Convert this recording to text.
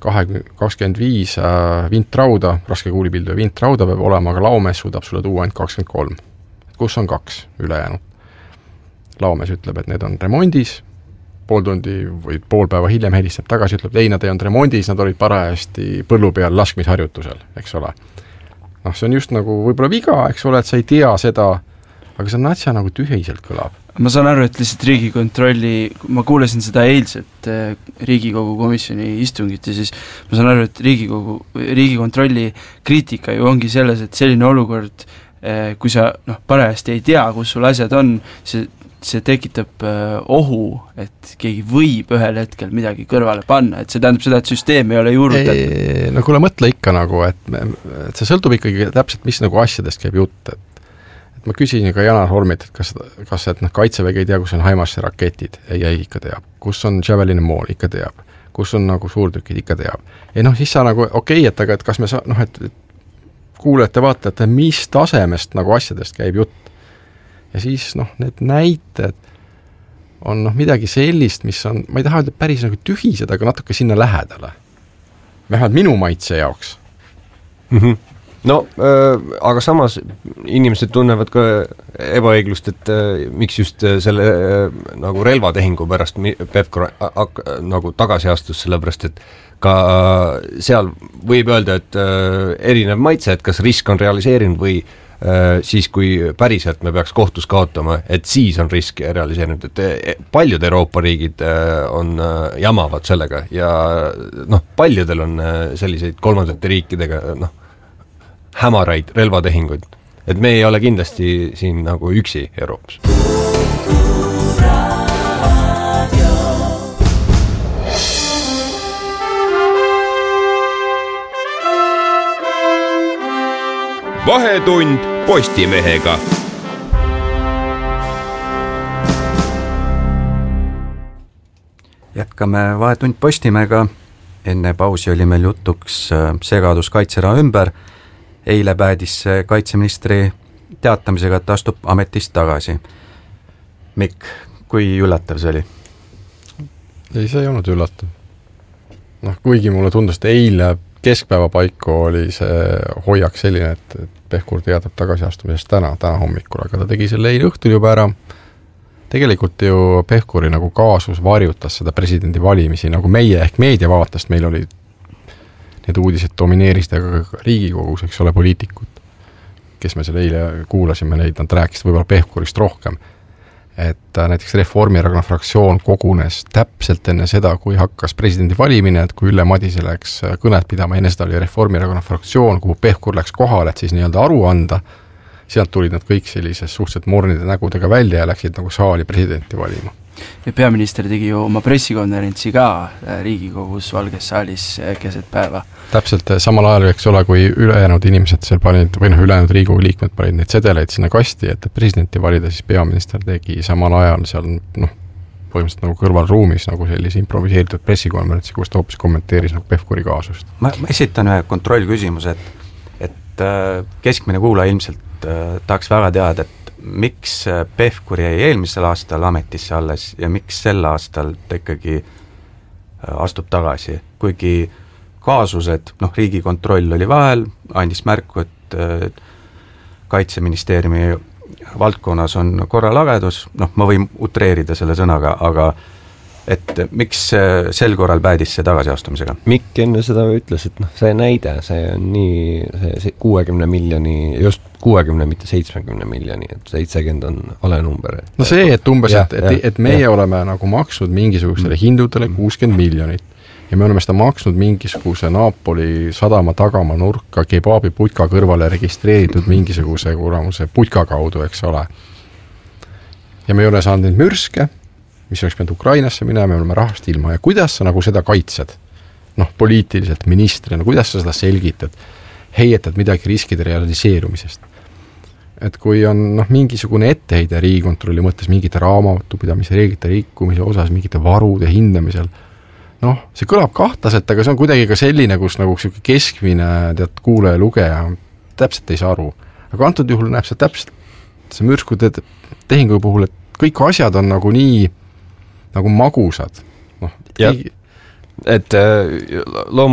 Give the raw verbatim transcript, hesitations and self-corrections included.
kakskümmend viis vintrauda, raske kuulipildu ja vintrauda peab olema, aga laomees suudab sulle tuua ainult kakskümmend kolm. Kus on kaks ülejäänud? Laomees ütleb, et need on remondis, pool tundi või pool päeva hiljem helistab tagasi, ütleb, ei, nad ei olnud remondis, nad olid parajasti põllu peal laskmisharjutusel, eks ole. Noh, see on just nagu võib-olla viga, eks ole, et sa ei tea seda, aga see natsia nagu tühiselt kõlab. Ma saan aru, et lihtsalt Riigikontrolli, ma kuulasin seda eilset Riigikogu komisjoni istungit ja siis ma saan aru, et Riigikogu, Riigikontrolli kriitika ju ongi selles, et selline olukord, kui sa noh, parajasti ei tea, kus sul asjad on, see see tekitab ohu, et keegi võib ühel hetkel midagi kõrvale panna, et see tähendab seda, et süsteem ei ole juurutatud. No kuule, mõtle ikka nagu, et, et see sõltub ikkagi täpselt, mis nagu asjadest käib jutt, et, et ma küsisin ka Janar Holmilt, et kas, kas et noh, Kaitsevägi ei tea, kus on Haimarsi raketid, ei, ei ikka teab, kus on Javelini mool, ikka teab, kus on nagu suurtükid, ikka teab. Ja noh, siis sa nagu, okei, et aga et kas me saa, noh, et, et kuulete, vaatate, mis tasemest nagu asjadest käib jutt. Ja siis noh, need näited on noh, midagi sellist, mis on, ma ei taha öelda päris nagu tühised, aga natuke sinna lähedale. Vähemalt minu maitse jaoks. Mm-hmm. No, äh, aga samas inimesed tunnevad ka ebaõiglust, et äh, miks just selle äh, nagu relvatehingu pärast Pevkur ak- nagu tagasi astus, sellepärast, et ka äh, seal võib öelda, et äh, erinev maitse, et kas risk on realiseerinud või siis kui päriselt me peaks kohtus kaotama, et siis on risk realiseerinud, et paljud Euroopa riigid on jamavad sellega ja noh, paljudel on selliseid kolmandate riikidega noh, hämaraid relvatehinguid, et me ei ole kindlasti siin nagu üksi Euroopas. Vahetund Postimehega. Jätkame Vahetund Postimehega. Enne pausi oli meil jutuks segadus kaitseraha ümber. Eile päädis kaitseministri teatamisega, et astub ametist tagasi. Mikk, kui üllatav see oli? Ei, see ei olnud üllatav. Noh, kuigi mulle tundus, et eile keskpäeva paiku oli see hoiak selline, et Pevkur teatab tagasiastumisest täna, täna hommikul, aga ta tegi selle eile õhtul juba ära. Tegelikult ju Pevkuri nagu kaasus varjutas seda presidendi valimisi, nagu meie ehk meediavaatest meil oli need uudised domineerisid aga Riigikogus, eks ole, poliitikud, kes me selle eile kuulasime neid, nad rääkisid võib-olla Pevkurist rohkem. Et näiteks Reformierakonna fraktsioon kogunes täpselt enne seda, kui hakkas presidendi valimine, et kui Ülle Madise läks kõnet pidama, enne seda oli Reformierakonna fraktsioon, kuhu Pevkur läks kohale, et siis nii-öelda aru anda, sealt tulid nad kõik sellises suhteliselt mornide nägudega välja ja läksid nagu saali presidenti valima. Ja peaminister tegi ju oma pressikonverentsi ka Riigikogus Valges saalis keset päeva. Täpselt samal ajal, eks ole, kui ülejäänud inimesed seal panid, või noh, ülejäänud Riigikogu liikmed panid neid sedeleid sinna kasti, et presidenti valida, siis peaminister tegi samal ajal seal, noh, põhimõtteliselt nagu kõrvalruumis nagu sellise improviseeritud pressikonverentsi, kus ta hoopis kommenteeris nagu Pevkuri kaasust. Ma, ma esitan ühe kontrollküsimuse, et, et keskmine kuulaja ilmselt äh, tahaks väga teada, et miks Pevkur jäi eelmisel aastal ametisse alles ja miks sel aastal ta ikkagi astub tagasi, kuigi kaasused, noh, Riigikontroll oli vahel, andis märku, et Kaitseministeeriumi valdkonnas on korralagedus, noh, ma võin utreerida selle sõnaga, aga et miks sel korral päädis see tagasiastumisega? Mikk enne seda ütles, et noh, see näide, see on nii, see, see kuuekümne miljoni, just kuuekümne, mitte seitsmekümne miljoni, et seitsekümmend on vale number. No see, et umbes, et, et, et meie ja. oleme nagu maksnud mingisugustele hindudele kuuskümmend miljonit ja me oleme seda maksnud mingisuguse Napoli sadama tagama nurka kebaabi putka kõrvale registreeritud mingisuguse kuramuse putka kaudu, eks ole. Ja me ei ole saanud neid mürske, mis oleks pidanud Ukrainasse minema, me oleme rahast ilma ja kuidas sa nagu seda kaitsed? Noh, poliitiliselt ministrina, kuidas sa seda selgitad? Heietad midagi riskide realiseerumisest. Et kui on noh, mingisugune etteheide Riigikontrolli mõttes mingite raamatupidamise reeglite rikkumise osas, mingite varude hindamisel, noh, see kõlab kahtlaselt, aga see on kuidagi ka selline, kus nagu keskmine tead, kuulaja lugeja täpselt ei saa aru. Aga antud juhul näeb see täpselt see mürskude tehingu puhul, et kõik asjad on nagu nii nagu magusad. Noh, et loomulikult